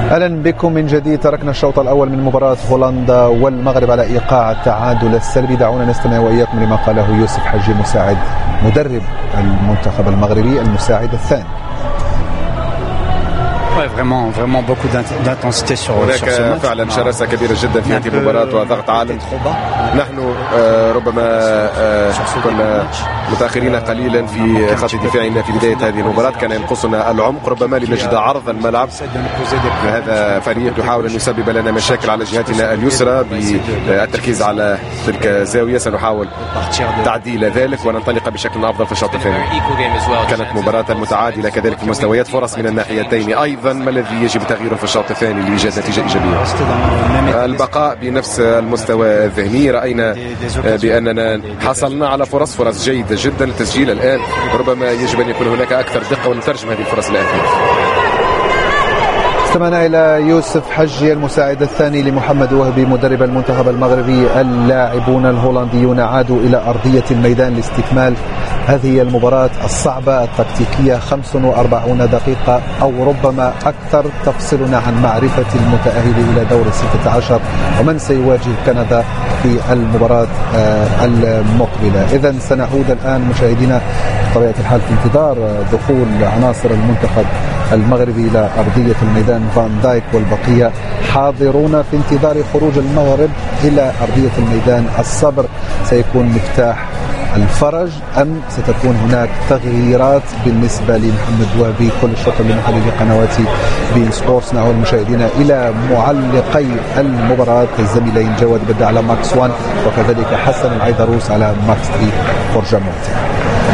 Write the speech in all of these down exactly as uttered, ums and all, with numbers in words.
أهلا بكم من جديد. تركنا الشوط الأول من مباراة هولندا والمغرب على إيقاع التعادل السلبي. دعونا نستمع وإياكم لما قاله يوسف حجي مساعد مدرب المنتخب المغربي المساعد الثاني. هناك فعلا شراسة كبيرة جدا في هذه المباراة وضغط عالي. نحن ربما كنا متأخرين قليلا في خط دفاعنا في بداية هذه المباراة، كان ينقصنا العمق ربما لنجد عرض الملعب. هذا فريق يحاول أن يسبب لنا مشاكل على جهتنا اليسرى بالتركيز على تلك الزاوية. سنحاول تعديل ذلك وننطلق بشكل أفضل في الشوط الثاني. كانت مباراة متعادلة كذلك في مستويات فرص من الناحيتين أيضا، ما الذي يجب تغييره في الشوط الثاني لإيجاد نتيجة إيجابية؟ البقاء بنفس المستوى الذهني. رأينا بأننا حصلنا على فرص فرص جيدة جدا للتسجيل الآن، ربما يجب أن يكون هناك أكثر دقة ونترجم هذه الفرص لأهداف. استمعنا إلى يوسف حجي المساعد الثاني لمحمد وهبي مدرب المنتخب المغربي. اللاعبون الهولنديون عادوا إلى أرضية الميدان لاستكمال هذه المباراة الصعبة التكتيكية. خمس وأربعين دقيقة أو ربما أكثر تفصلنا عن معرفة المتأهل إلى دور الستة عشر ومن سيواجه كندا في المباراة المقبلة. إذن سنعود الآن مشاهدينا بطبيعة الحال في انتظار دخول عناصر المنتخب المغربي إلى أرضية الميدان. فان دايك والبقية حاضرون في انتظار خروج المغرب إلى أرضية الميدان. الصبر سيكون مفتاح الفرج أم ستكون هناك تغييرات بالنسبة لمحمد وهبي؟ كل الشكر لمحللي قنوات بين سبورتس. نعود مشاهدينا إلى معلقي المباراة الزميلين جواد بدع على ماكس وان وكذلك حسن العيدروس على ماكس ثري فرجة موت.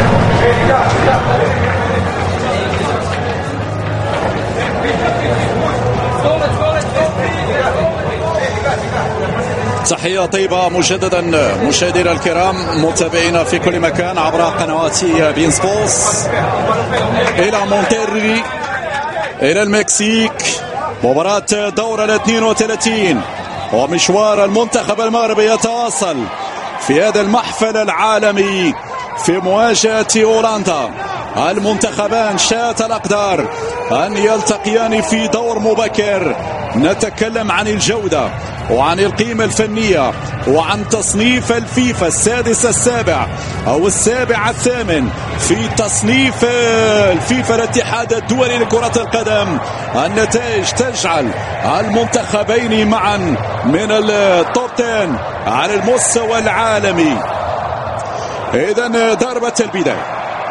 تحية طيبة مجددا مشاهدينا الكرام متابعينا في كل مكان عبر قنوات بين سبورتس. إلى مونتيري إلى المكسيك، مباراة دور الاثنين وثلاثين ومشوار المنتخب المغربي يتواصل في هذا المحفل العالمي في مواجهة هولندا. المنتخبان شات الأقدار أن يلتقيان في دور مبكر. نتكلم عن الجودة وعن القيمة الفنية وعن تصنيف الفيفا السادس السابع أو السابع الثامن في تصنيف الفيفا الاتحاد الدولي لكرة القدم. النتائج تجعل المنتخبين معا من التوب عشرة على المستوى العالمي. إذن ضربة البداية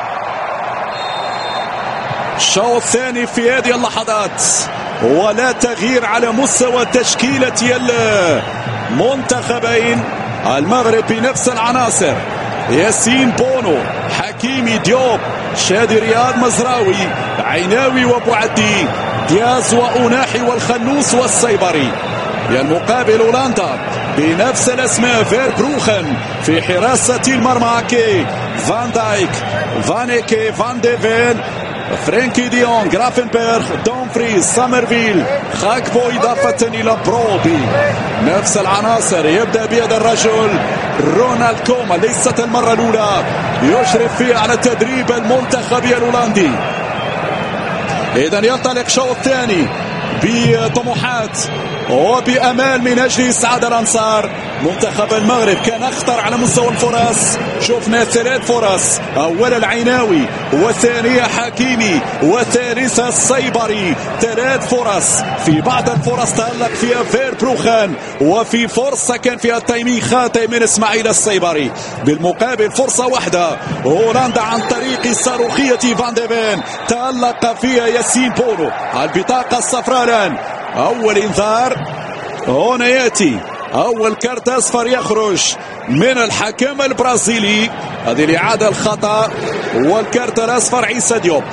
الشوط الثاني في هذه اللحظات، ولا تغيير على مستوى تشكيلة المنتخبين. المغرب بنفس العناصر: ياسين بونو، حكيمي، ديوب، شادي رياض، مزراوي، عيناوي وبوعدي، دياز وأوناحي والخنوس والسيبري. المقابل هولندا بنفس الاسماء: فير بروخن في حراسة المرمى، كي فان دايك، فانيكي، فان ديفين، فرانكي ديون، غرافنبرغ، دومفريز، سامرفيل، خاكبو، إضافة إلى بروبي. نفس العناصر. يبدأ بهذا الرجل رونالد كومان، ليست المرة الأولى يشرف فيها على تدريب المنتخب الهولندي. إذن ينطلق الشوط الثاني بطموحات وبأمال من أجل إسعاد الأنصار. منتخب المغرب كان أخطر على مستوى الفرص. شفنا ثلاث فرص: أول العيناوي، وثانية حكيمي، وثالثة السيبري. ثلاث فرص، في بعض الفرص تألق فيها فير بروخان، وفي فرصة كان فيها تيمين خاطئ من إسماعيل السيبري. بالمقابل فرصة واحدة هولندا عن طريق الصاروخية فان ديفين تألق فيها ياسين بونو. البطاقة الصفراء الآن. أول إنذار هنا يأتي، أول كارت أصفر يخرج من الحكم البرازيلي. هذه الإعادة الخطأ والكارت الأصفر عيسى ديوب.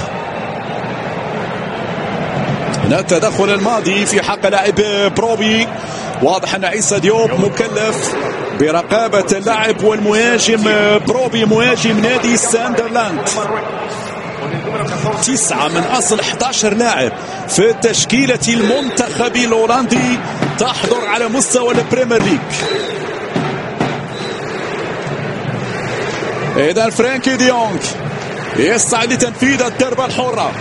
هنا التدخل الماضي في حق لاعب بروبي. واضح أن عيسى ديوب مكلف برقابة اللاعب والمهاجم بروبي مهاجم نادي ساندرلاند. تسعة من أصل أحد عشر لاعب في تشكيلة المنتخب الهولندي تحضر على مستوى البريمير ليج. إذا فرانكي ديونغ يستعد لتنفيذ الضربة الحرة.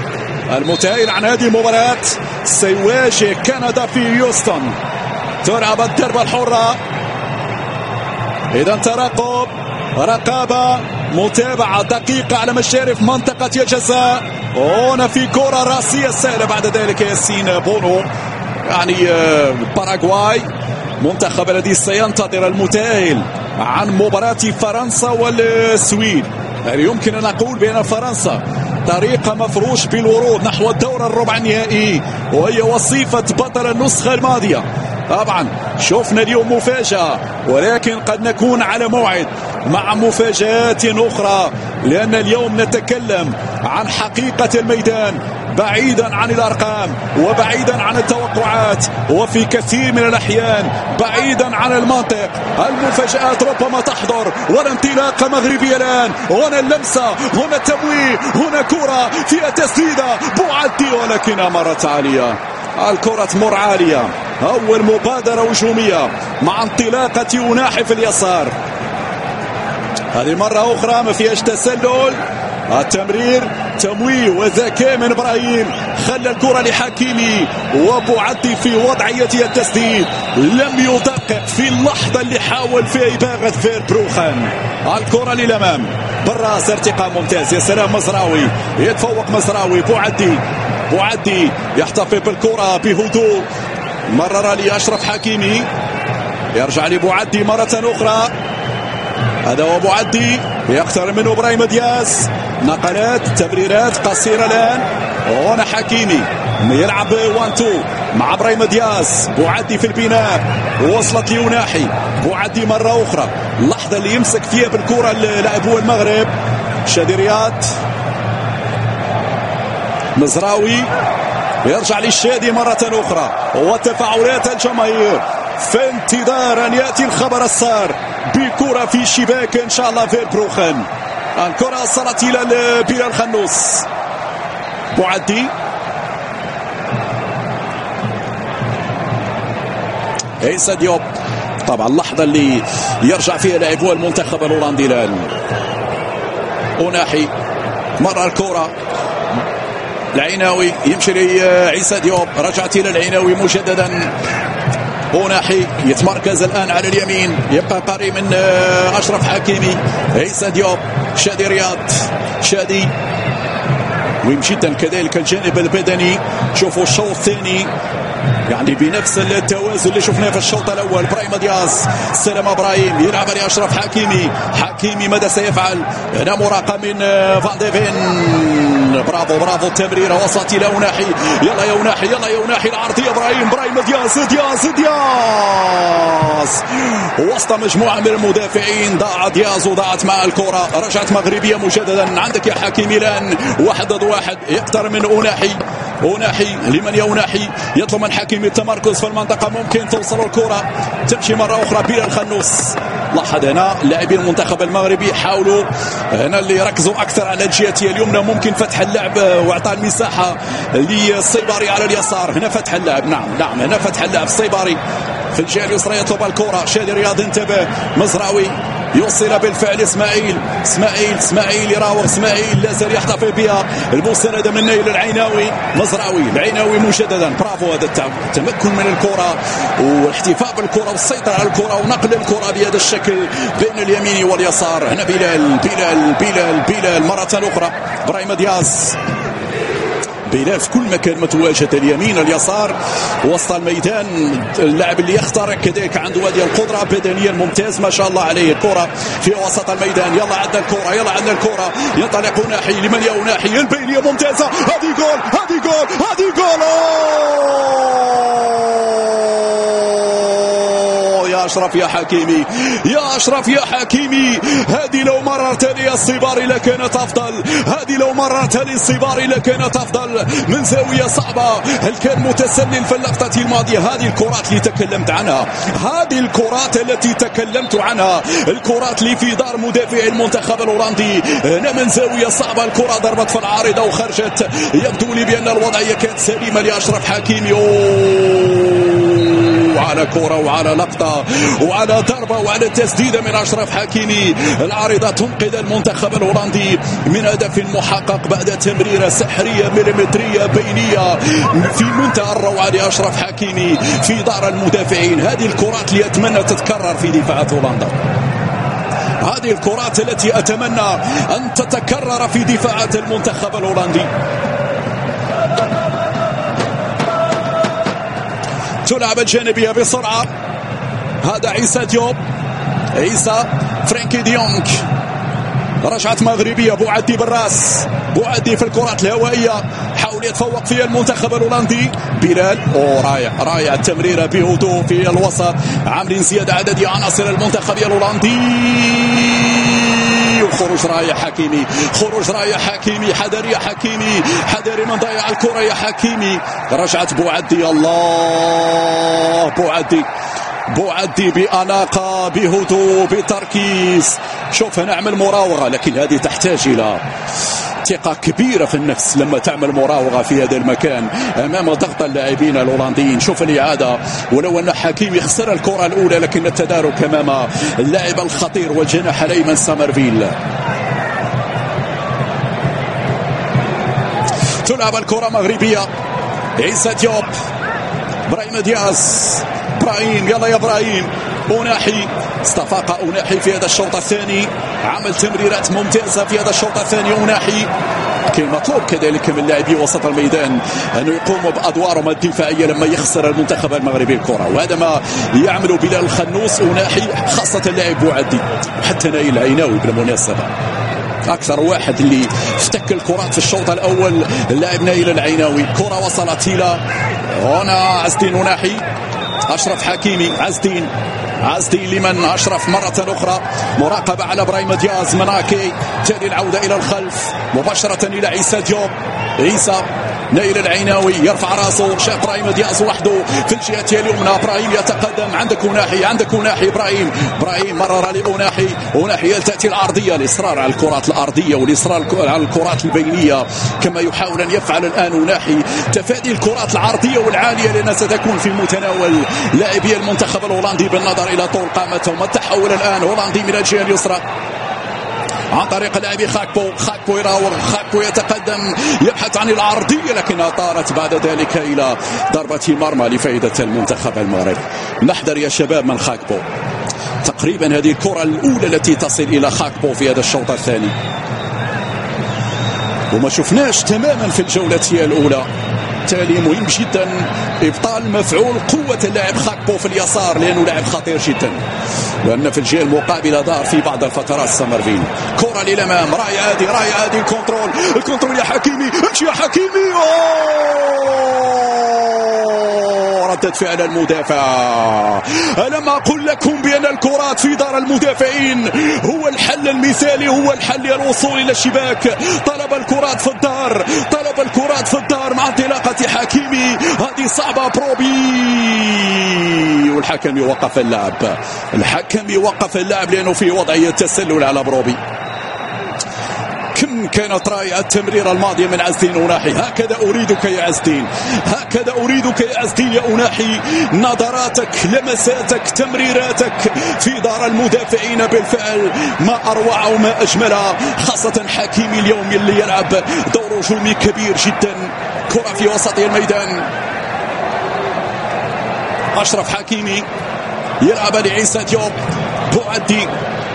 المتأهل عن هذه المباراة سيواجه كندا في يوستن. تلعب الضربة الحرة، إذا ترقب، رقابة، متابعة دقيقة على مشارف منطقة الجزاء. هنا في كرة راسية سهلة بعد ذلك ياسين بونو. يعني باراغواي منتخب الذي سينتظر المتأهل عن مباراة فرنسا والسويد. يعني يمكن أن نقول بأن فرنسا طريق مفروش بالورود نحو الدور الربع النهائي، وهي وصيفة بطل النسخة الماضية. طبعا شفنا اليوم مفاجأة، ولكن قد نكون على موعد مع مفاجآت أخرى، لأن اليوم نتكلم عن حقيقة الميدان بعيدا عن الأرقام وبعيدا عن التوقعات، وفي كثير من الأحيان بعيدا عن المنطق. المفاجآت ربما تحضر، والانطلاقة مغربية الآن. هنا اللمسة، هنا التمويه، هنا كرة فيها تسديدة بوعدي، ولكنها مرت عالية. الكرة تمر عالية. أول مبادرة هجومية مع انطلاقة أوناحي في اليسار. هذه مرة أخرى ما فيهاش تسلل. التمرير تمويه وذكاء من إبراهيم، خلى الكرة لحكيمي وبوعدي في وضعية التسديد. لم يدقق في اللحظة اللي حاول فيها إباغة فيربروخن. الكرة للأمام بالراس، ارتقاء ممتاز. يا سلام، مزراوي يتفوق. مزراوي، بوعدي بوعدي يحتفظ بالكرة بهدوء. مرر لأشرف حكيمي، يرجع لبوعدي مرة أخرى. هذا هو بوعدي، يقترب منه إبراهيم دياز. نقلات، تمريرات قصيرة الآن. وهنا حكيمي يلعب واحد اثنين مع إبراهيم دياز. بوعدي في البناء، وصلت لأوناحي. بوعدي مرة أخرى، اللحظة اللي يمسك فيها بالكرة لاعبو المغرب شادي رياض. مزراوي يرجع للشادي مرة أخرى، وتفاعلات الجماهير في انتظار أن يأتي الخبر السار بكرة في شباك إن شاء الله فيربروخن. الكرة صارت إلى بلال خنوس. بوعدي، عيسى ديوب. طبعا اللحظة اللي يرجع فيها لاعبو المنتخب الهولندي الآن. أوناحي، مرة الكرة العناوي، يمشي لعيسى ديوب، رجعت إلى العناوي مجددا. أوناحي يتمركز الآن على اليمين، يبقى قريب من أشرف حكيمي. عيسى ديوب، شادي رياض. شادي مهم جدا كذلك الجانب البدني. شوفوا الشوط الثاني يعني بنفس التوازن اللي شفناه في الشوط الاول. ابراهيم دياز، سلام ابراهيم، يلعب على اشرف حكيمي. حكيمي ماذا سيفعل؟ هنا مراقبه من فان ديفين. برافو برافو، التمريره وصلت الى أوناحي. يلا يا أوناحي، يلا يا أوناحي، العرضيه ابراهيم. ابراهيم دياز، دياز دياز وسط مجموعه من المدافعين. ضاع دياز وضاعت مع الكره. رجعت مغربيه مجددا. عندك يا حكيمي الان واحد ضد واحد، يقترب من أوناحي. أوناحي لمن يا أوناحي؟ يطلب من حكيمي التمركز في المنطقة. ممكن توصل الكرة، تمشي مرة أخرى. بلال خنوس لاحظ هنا لاعبين المنتخب المغربي حاولوا هنا اللي يركزوا أكثر على الجهة اليمنى. ممكن فتح اللعب وإعطاء المساحة للصيباري على اليسار. هنا فتح اللعب، نعم نعم هنا فتح اللعب. الصيباري في الجهة اليسرى يطلب الكرة. شادي رياض انتبه. مزراوي يوصل بالفعل اسماعيل. اسماعيل اسماعيل يراوغ. اسماعيل لازال يحتفظ بها. المساندة من نيل العناوي. مزراوي، العناوي مجددا. برافو، هذا التمكن من الكرة والاحتفاء بالكرة والسيطرة على الكرة ونقل الكرة بهذا الشكل بين اليمين واليسار. هنا بلال بلال بلال بلال مرة أخرى. إبراهيم دياز، بلال في كل مكان متواجد، اليمين اليسار وسط الميدان. اللاعب اللي يخترق كذلك عنده هذه القدرة بدنيا ممتاز ما شاء الله عليه. الكرة في وسط الميدان. يلا عندنا الكرة، يلا عندنا الكرة. ينطلق أوناحي لمن يا أوناحي. البينية ممتازة. هذه جول، هذه جول، هذه جول. يا أشرف يا حكيمي، يا أشرف يا حكيمي. هذه لو مررت لي الصباري لكانت أفضل. هذه لو مررت لي الصباري لكانت أفضل من زاوية صعبة. هل كان متسلل في اللقطة الماضية؟ هذه الكرات اللي تكلمت عنها، هذه الكرات التي تكلمت عنها، الكرات اللي في دار مدافع المنتخب الهولندي. هنا من زاوية صعبة الكرة ضربت في العارضة وخرجت. يبدو لي بأن الوضعية كانت سليمة لأشرف حكيمي. أوه وعلى كرة وعلى لقطة وعلى ضربة وعلى تسديدة من أشرف حكيمي. العارضة تنقذ المنتخب الهولندي من هدف محقق بعد تمريرة سحرية مليمترية بينية في منتهى الروعة لأشرف حكيمي في دار المدافعين. هذه الكرات اللي أتمنى تتكرر في دفاعات هولندا، هذه الكرات التي أتمنى أن تتكرر في دفاعات المنتخب الهولندي. تلعب الجانبية بسرعة، هذا عيسى ديوب، عيسى فرانكي ديونغ، رجعت مغربية بوعدي بالراس، بوعدي في الكرات الهوائية حاول يتفوق فيها المنتخب الهولندي. بلال او رائع رائع التمريرة بهدوء في الوسط، عاملين زيادة عددية عناصر المنتخب الهولندي وخروج رائع حكيمي، خروج رائع حكيمي، حذر يا حكيمي، حذر من ضيع الكرة يا حكيمي. رجعت بوعدي، الله بوعدي بوعدي بأناقة بهدوء بتركيز. شوف نعمل مراوغة، لكن هذه تحتاج إلى ثقة كبيرة في النفس لما تعمل مراوغة في هذا المكان أمام ضغط اللاعبين الهولنديين. شوف الإعادة، ولو أن حكيمي خسر الكرة الأولى لكن التدارك أمام اللاعب الخطير والجناح الأيمن سامرفيل. تلعب الكرة مغربية، عيسى ديوب، برايم دياز، برايم يلا يا برايم، أوناحي استفاق أوناحي في هذا الشوط الثاني، عمل تمريرات ممتازة في هذا الشوط الثاني. أوناحي كان مطلوب كذلك من لاعبي وسط الميدان أنه يقوموا بأدوارهم الدفاعية لما يخسر المنتخب المغربي الكرة، وهذا ما يعمل بلال الخنوس. أوناحي خاصة اللاعب بوعدي وحتى نايل العيناوي بالمناسبة، أكثر واحد اللي افتك الكرات في الشوط الأول اللاعب نايل العيناوي. كرة وصلت إلى هنا عزدين أوناحي، أشرف حكيمي، عزدين عزدين لمن أشرف مرة أخرى، مراقبة على برايم دياز، مناكي، تالي العودة إلى الخلف مباشرة إلى عيسى ديوب، عيسى نايل العيناوي يرفع راسه، شاف برايم دياز وحده في الجهة اليمنى، برايم يتقدم، عندك أوناحي عندك أوناحي، برايم برايم مرر لأوناحي، أوناحي تأتي العرضية، الإصرار على الكرات الأرضية والإصرار على الكرات البينية كما يحاول أن يفعل الآن أوناحي، تفادي الكرات العرضية والعالية لأنها ستكون في متناول لاعبي المنتخب الهولندي بالنظر إلى طول قامتهم. التحول الآن هولندي من الجهة اليسرى عن طريق لاعبي خاكبو، خاكبو يراوغ، خاكبو يتقدم يبحث عن العرضية لكنها طارت بعد ذلك إلى ضربة مرمى لفائدة المنتخب المغربي. نحذر يا شباب من خاكبو، تقريبا هذه الكرة الأولى التي تصل إلى خاكبو في هذا الشوط الثاني، وما شفناش تماما في الجولة الأولى. بالتالي مهم جدا إبطال مفعول قوة اللاعب خاكبو في اليسار لأنه لاعب خطير جدا، لأن في الجهة المقابلة ظهر في بعض الفترات سامرفيل. كرة للأمام، راي عادي راي عادي، الكنترول الكنترول يا حكيمي، امشي يا حكيمي، أوه ردة فعل المدافع. ألم أقل لكم بأن الكرات في دار المدافعين هو الحل المثالي، هو الحل للوصول إلى الشباك. طلب الكرات في الدار، طلب الكرات في الدار مع انطلاقة حكيمي، هذه صعبة. بروبي والحكم يوقف اللعب، الحكم يوقف اللعب لأنه في وضعية تسلل على بروبي. كم كانت رائعة التمريرة الماضية من عزدين أوناحي، هكذا أريدك يا عزدين، هكذا أريدك يا عزدين يا أوناحي، نظراتك، لمساتك، تمريراتك في دار المدافعين بالفعل ما أروع وما أجملها، خاصة حكيمي اليوم اللي يلعب دور هجومي كبير جدا. كرة في وسط الميدان، أشرف حكيمي يلعب لعيسى ديوب، بوعدي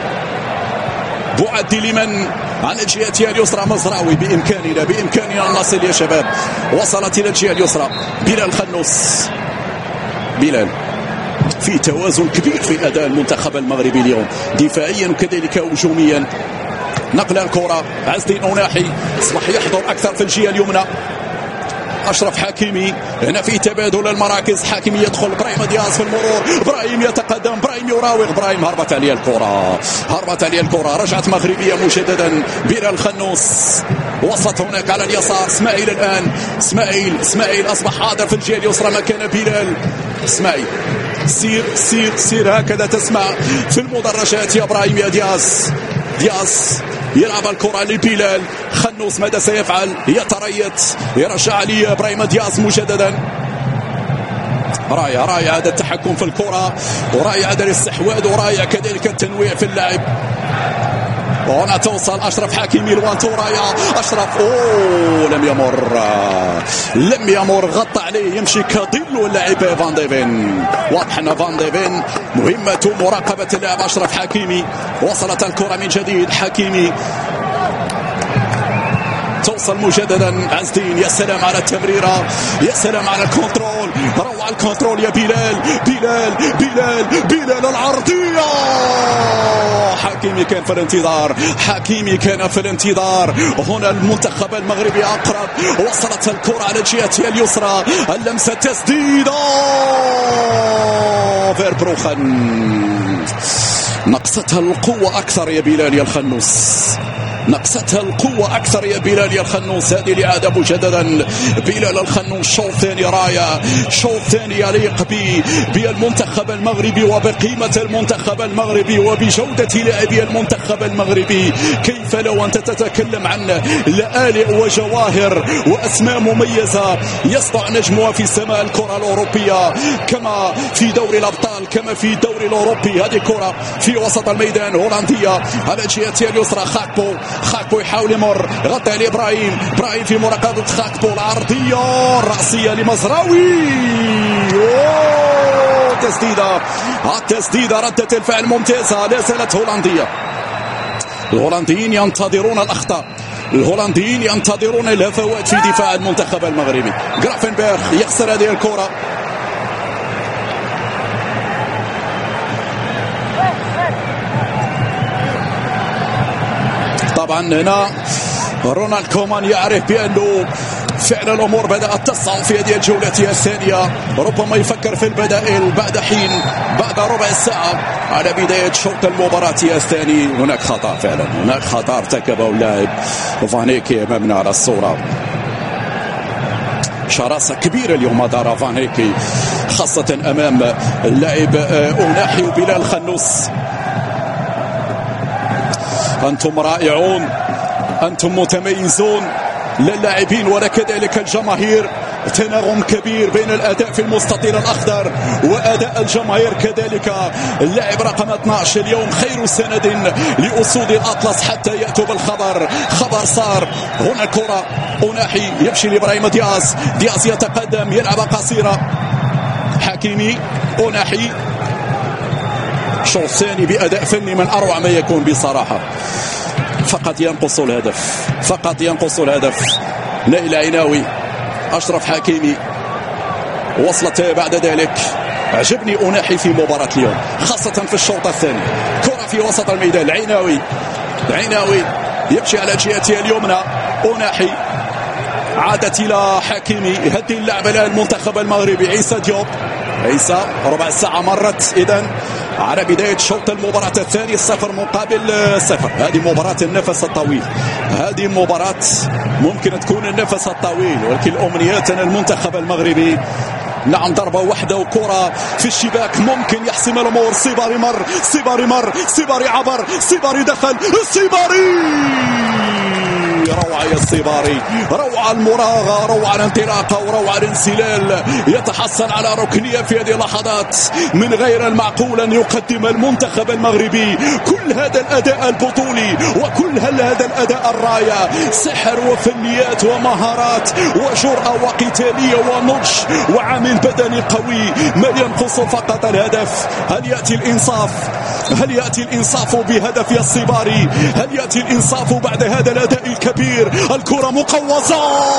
بوعدي لمن عن الجهة اليسرى، مزراوي، بإمكاننا بإمكاننا أن نصل يا شباب. وصلت إلى الجهة اليسرى، بلال الخنوس، بلال في توازن كبير في أداء المنتخب المغربي اليوم دفاعيا وكذلك هجوميا. نقل الكرة عزدين أوناحي أصبح يحضر أكثر في الجهة اليمنى، أشرف حكيمي هنا في تبادل المراكز، حكيمي يدخل، برايم دياز في المرور، برايم يتقدم، برايم يراوغ، برايم هربت عليه الكرة، هربت عليه الكرة، رجعت مغربية مجددا. بلال الخنوس وصلت هناك على اليسار، اسماعيل الآن، اسماعيل اسماعيل أصبح حاضر في الجهة اليسرى مكان بلال. اسماعيل سير سير سير هكذا تسمع في المدرجات يا برايم يا دياز. دياز يلعب الكرة لبلال خنوس، ماذا سيفعل؟ يتريث، يرجع لي برايم دياز مجددا. رائع رائع هذا التحكم في الكرة، ورائع هذا الاستحواذ، ورائع كذلك التنويع في اللعب. وهنا توصل أشرف حكيمي الوانتو، رائع أشرف، أوه لم يمر لم يمر غطى عليه، يمشي كظل اللاعب فان ديفين. واضح أن فان ديفين مهمة مراقبة اللاعب أشرف حكيمي. وصلت الكرة من جديد، حكيمي توصل مجددا عزدين. يا سلام على التمريرة، يا سلام على الكنترول، روعة الكنترول يا بلال بلال بلال بلال العرضية. حكيمي كان في الانتظار، حكيمي كان في الانتظار. هنا المنتخب المغربي أقرب. وصلت الكرة على الجهة اليسرى، اللمسة تسديدة فيربروخن. نقصتها القوة أكثر يا بلال يا الخنوس، نقصتها القوة أكثر يا بلال يا الخنوس. هذه الإعادة مجددا بلال الخنوس. شوط ثاني رائع، شوط ثاني يليق بالمنتخب المغربي وبقيمة المنتخب المغربي وبجودة لاعبي المنتخب المغربي. كيف لو أنت تتكلم عن لآلئ وجواهر وأسماء مميزة يسطع نجمها في سماء الكرة الأوروبية، كما في دوري الأبطال، كما في الدوري الأوروبي. هذه كرة في وسط الميدان هولندية على الجهة اليسرى. خاكبو خاكبو يحاول يمر، غطى عليه ابراهيم، ابراهيم في مراقبة خاكبو، العرضية الرأسية لمزراوي. أوه تسديدة، التسديدة ردة الفعل ممتازة، لا زالت هولندية. الهولنديين ينتظرون الأخطاء، الهولنديين ينتظرون الهفوات في دفاع المنتخب المغربي. غرافنبرغ يخسر هذه الكرة. طبعا هنا رونالد كومان يعرف بأنه فعلا الأمور بدأت تصعب في هذه الجولة الثانية. ربما يفكر في البدائل بعد حين، بعد ربع ساعة على بداية شوط المباراة الثاني. هناك خطأ فعلا، هناك خطأ ارتكبه اللاعب فانيكي أمامنا على الصورة. شراسة كبيرة اليوم دار فانيكي، خاصة أمام اللاعب أوناحي وبلال الخنوس. أنتم رائعون، أنتم متميزون، للاعبين وكذلك الجماهير. تناغم كبير بين الأداء في المستطيل الأخضر وأداء الجماهير كذلك. اللاعب رقم اثني عشر اليوم خير سند لأسود الأطلس حتى يأتوا بالخبر. خبر صار. هنا الكرة، أوناحي يمشي لإبراهيم دياز، دياز يتقدم، يلعب قصيرة. حكيمي، أوناحي. شوط ثاني بأداء فني من أروع ما يكون بصراحة. فقط ينقص الهدف، فقط ينقص الهدف. نائل عيناوي، أشرف حكيمي، وصلت بعد ذلك. عجبني أوناحي في مباراة اليوم، خاصة في الشوط الثاني. كرة في وسط الميدان، عيناوي، عيناوي يمشي على جهته اليمنى. أوناحي عادت إلى حكيمي. يهدي اللعب الآن المنتخب المغربي. عيسى ديوب، عيسى ربع ساعة مرت إذن على بداية شوط المباراة الثاني. صفر مقابل صفر. هذه مباراة النفس الطويل، هذه مباراة ممكن تكون النفس الطويل، ولكن أمنياتنا المنتخب المغربي. نعم ضربة واحدة وكرة في الشباك ممكن يحسم الأمور. صباري مر، صباري مر، صباري عبر، صباري دخل، صباري. روعة يا الصباري، روعة المراوغة، روعة الانطلاقة، وروعة الانسلال. يتحصل على ركنية في هذه اللحظات. من غير المعقول أن يقدم المنتخب المغربي كل هذا الأداء البطولي وكل هذا الأداء الرائع. سحر وفنيات ومهارات وجرأة وقتالية ونضج وعامل بدني قوي. ما ينقص فقط الهدف. هل يأتي الإنصاف؟ هل يأتي الإنصاف بهدف يا الصباري؟ هل يأتي الإنصاف بعد هذا الأداء الكبير؟ الكرة مقوصة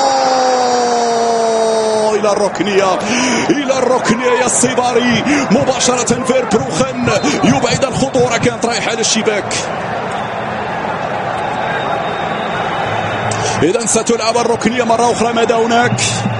إلى الركنية، إلى الركنية يا الصباري مباشرة. فيربروخن يبعد الخطورة، كانت رايحة للشباك. إذن ستلعب الركنية مرة أخرى. ماذا هناك؟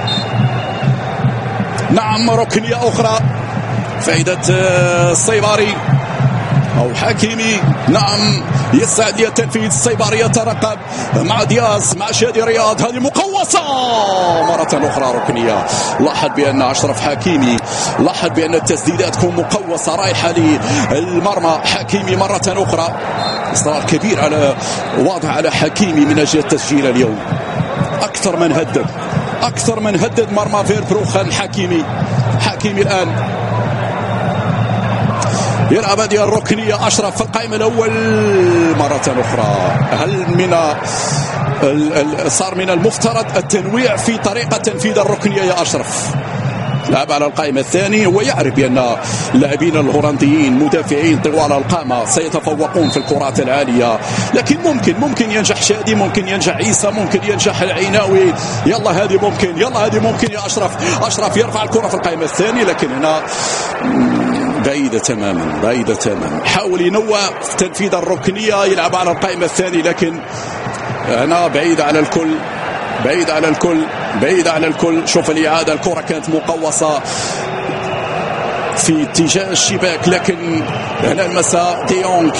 نعم ركنية أخرى. فائدة الصباري أو حكيمي. نعم يستعد للتنفيذ. الصيباري يترقب مع دياز، مع شادي رياض. هذه مقوصة مرة أخرى ركنية. لاحظ بأن أشرف حكيمي، لاحظ بأن التسديدات تكون مقوصة رايحة للمرمى. حكيمي مرة أخرى. إصرار كبير على واضح على حكيمي من أجل التسجيل اليوم. أكثر من هدف، أكثر من هدد مرمى فيربروخن. حكيمي حكيمي الآن يلعب هذه الركنية. أشرف في القائم الأول مرة أخرى. هل من صار من المفترض التنويع في طريقة تنفيذ الركنية يا أشرف؟ لعب على القائمة الثاني. هو يعرف بأن اللاعبين الهولنديين مدافعين طوال القامة سيتفوقون في الكرات العالية، لكن ممكن ممكن ينجح شادي، ممكن ينجح عيسى، ممكن ينجح العيناوي. يلا هذه ممكن، يلا هذه ممكن يا أشرف. أشرف يرفع الكرة في القائمة الثاني، لكن هنا بعيدة تماما بعيدة تماما. حاول ينوع في تنفيذ الركنية، يلعب على القائمة الثاني، لكن هنا بعيد على الكل بعيد على الكل بعيد على الكل. شوف الإعادة، الكرة كانت مقوصة في اتجاه الشباك، لكن هنا المساء ديونغ